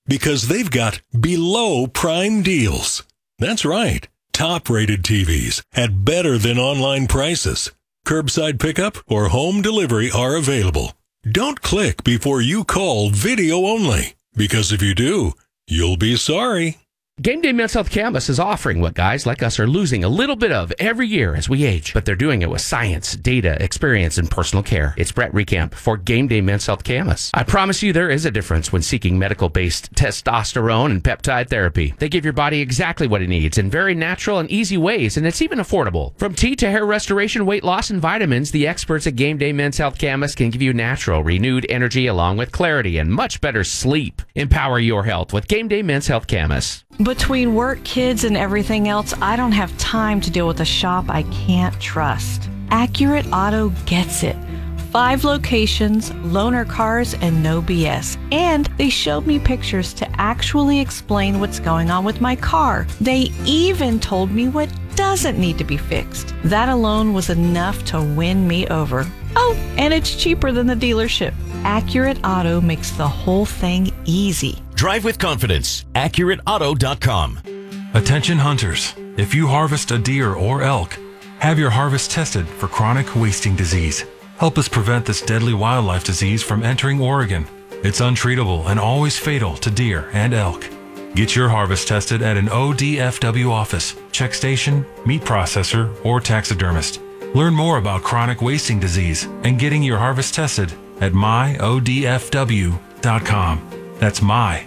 because they've got below prime deals. That's right. Top-rated TVs at better than online prices. Curbside pickup or home delivery are available. Don't click before you call video only, because if you do, you'll be sorry. Game Day Men's Health Canvas is offering what guys like us are losing a little bit of every year as we age, but they're doing it with science, data, experience, and personal care. It's Brett Recamp for Game Day Men's Health Canvas. I promise you there is a difference when seeking medical-based testosterone and peptide therapy. They give your body exactly what it needs in very natural and easy ways, and it's even affordable. From tea to hair restoration, weight loss, and vitamins, the experts at Game Day Men's Health Canvas can give you natural, renewed energy along with clarity and much better sleep. Empower your health with Game Day Men's Health Canvas. Between work, kids, and everything else, I don't have time to deal with a shop I can't trust. Accurate Auto gets it. 5 locations, loaner cars, and no BS. And they showed me pictures to actually explain what's going on with my car. They even told me what doesn't need to be fixed. That alone was enough to win me over. Oh, and it's cheaper than the dealership. Accurate Auto makes the whole thing easy. Drive with confidence. AccurateAuto.com. Attention hunters, if you harvest a deer or elk, have your harvest tested for chronic wasting disease. Help us prevent this deadly wildlife disease from entering Oregon. It's untreatable and always fatal to deer and elk. Get your harvest tested at an ODFW office, check station, meat processor, or taxidermist. Learn more about chronic wasting disease and getting your harvest tested at myodfw.com. That's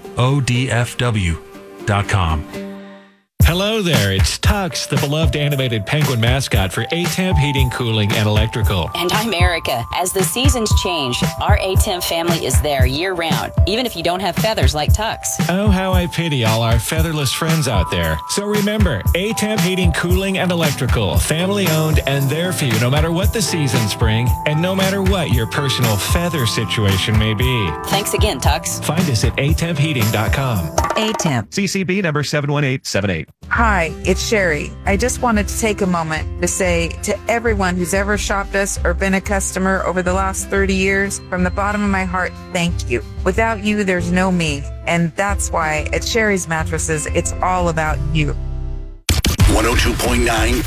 myodfw.com. Hello there, it's Tux, the beloved animated penguin mascot for A-Temp Heating, Cooling, and Electrical. And I'm Erica. As the seasons change, our A-Temp family is there year-round, even if you don't have feathers like Tux. Oh, how I pity all our featherless friends out there. So remember, A-Temp Heating, Cooling, and Electrical, family-owned and there for you no matter what the seasons bring and no matter what your personal feather situation may be. Thanks again, Tux. Find us at atempheating.com. A-Temp. CCB number 71878. Hi, it's Sherry. I just wanted to take a moment to say to everyone who's ever shopped us or been a customer over the last 30 years, from the bottom of my heart, thank you. Without you, there's no me. And that's why at Sherry's Mattresses, it's all about you. 102.9